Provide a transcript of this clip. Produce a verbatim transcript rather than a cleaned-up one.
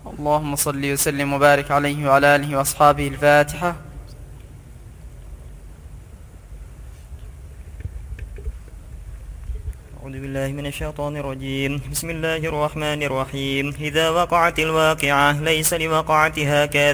اللهم صل وسلم وبارك عليه وعلى آله وأصحابه. الفاتحة. أعوذ بالله من الشيطان الرجيم. بسم الله الرحمن الرحيم. إذا وقعت الواقعة ليس لوقعتها كاذبة